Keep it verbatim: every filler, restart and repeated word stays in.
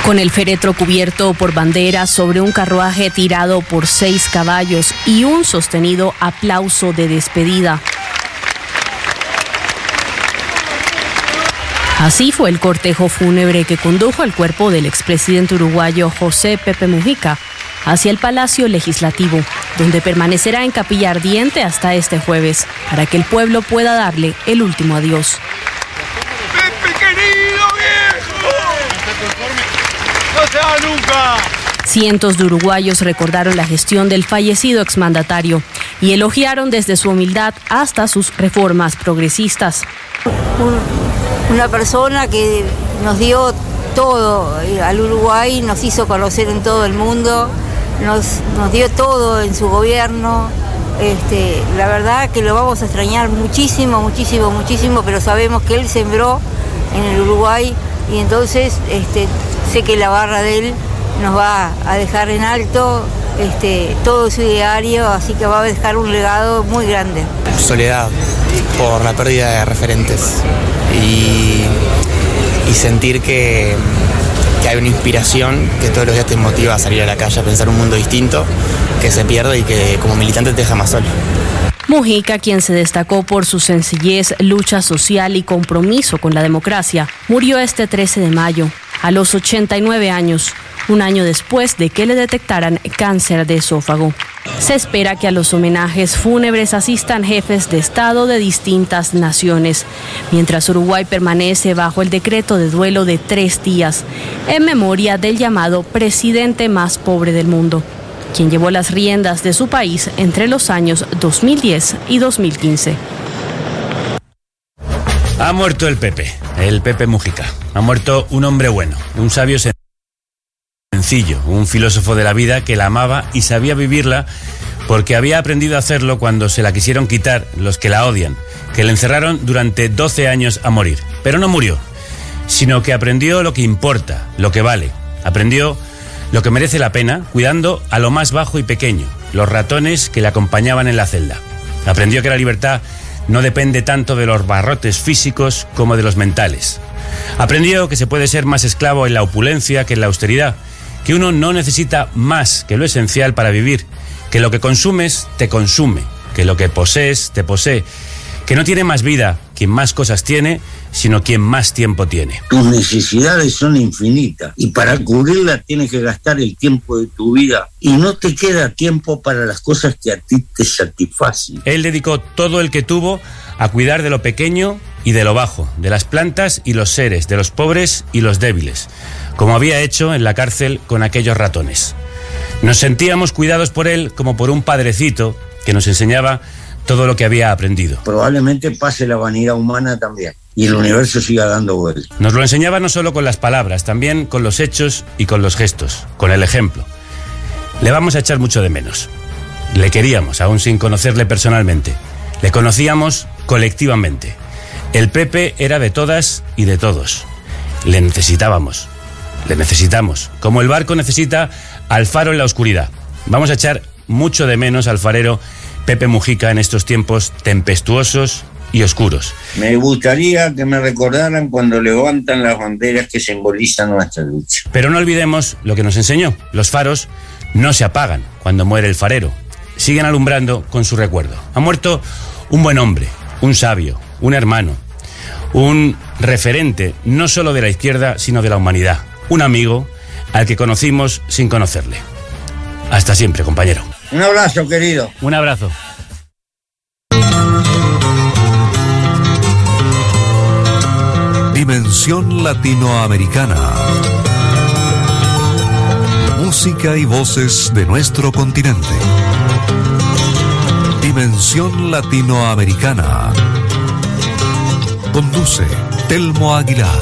Con el féretro cubierto por banderas sobre un carruaje tirado por seis caballos y un sostenido aplauso de despedida. Así fue el cortejo fúnebre que condujo el cuerpo del expresidente uruguayo José Pepe Mujica hacia el Palacio Legislativo, donde permanecerá en capilla ardiente hasta este jueves, para que el pueblo pueda darle el último adiós. ¡Pepe querido viejo! ¡No se va nunca! Cientos de uruguayos recordaron la gestión del fallecido exmandatario y elogiaron desde su humildad hasta sus reformas progresistas. Un, una persona que nos dio todo al Uruguay, nos hizo conocer en todo el mundo, nos, nos dio todo en su gobierno. Este, la verdad que lo vamos a extrañar muchísimo, muchísimo, muchísimo, pero sabemos que él sembró en el Uruguay y entonces este, sé que la barra de él nos va a dejar en alto este, todo su ideario, así que va a dejar un legado muy grande. Soledad por la pérdida de referentes y, y sentir que, que hay una inspiración que todos los días te motiva a salir a la calle a pensar un mundo distinto, que se pierde y que como militante te deja más solo. Mujica, quien se destacó por su sencillez, lucha social y compromiso con la democracia, murió este trece de mayo, a los ochenta y nueve años, un año después de que le detectaran cáncer de esófago. Se espera que a los homenajes fúnebres asistan jefes de Estado de distintas naciones, mientras Uruguay permanece bajo el decreto de duelo de tres días, en memoria del llamado presidente más pobre del mundo, quien llevó las riendas de su país entre los años dos mil diez y dos mil quince. Ha muerto el Pepe, el Pepe Mujica. Ha muerto un hombre bueno, un sabio sencillo, un filósofo de la vida que la amaba y sabía vivirla porque había aprendido a hacerlo cuando se la quisieron quitar los que la odian, que le encerraron durante doce años a morir. Pero no murió, sino que aprendió lo que importa, lo que vale. Aprendió lo que merece la pena, cuidando a lo más bajo y pequeño, los ratones que le acompañaban en la celda. Aprendió que la libertad no depende tanto de los barrotes físicos como de los mentales. Aprendió que se puede ser más esclavo en la opulencia que en la austeridad, que uno no necesita más que lo esencial para vivir, que lo que consumes te consume, que lo que posees te posee, que no tiene más vida quien más cosas tiene, sino quien más tiempo tiene. Tus necesidades son infinitas y para cubrirlas tienes que gastar el tiempo de tu vida y no te queda tiempo para las cosas que a ti te satisfacen. Él dedicó todo el que tuvo a cuidar de lo pequeño y de lo bajo, de las plantas y los seres, de los pobres y los débiles, como había hecho en la cárcel con aquellos ratones. Nos sentíamos cuidados por él como por un padrecito que nos enseñaba todo lo que había aprendido. Probablemente pase la vanidad humana también y el universo siga dando vueltas. Nos lo enseñaba no solo con las palabras, también con los hechos y con los gestos, con el ejemplo. Le vamos a echar mucho de menos. Le queríamos, aún sin conocerle personalmente. Le conocíamos colectivamente. El Pepe era de todas y de todos. Le necesitábamos. Le necesitamos. Como el barco necesita al faro en la oscuridad. Vamos a echar mucho de menos al farero Pepe Mujica en estos tiempos tempestuosos y oscuros. Me gustaría que me recordaran cuando levantan las banderas que simbolizan nuestra lucha. Pero no olvidemos lo que nos enseñó. Los faros no se apagan cuando muere el farero. Siguen alumbrando con su recuerdo. Ha muerto un buen hombre, un sabio, un hermano, un referente no solo de la izquierda, sino de la humanidad. Un amigo al que conocimos sin conocerle. Hasta siempre, compañero. Un abrazo, querido. Un abrazo. Dimensión Latinoamericana. Música y voces de nuestro continente. Dimensión Latinoamericana. Conduce Telmo Aguilar.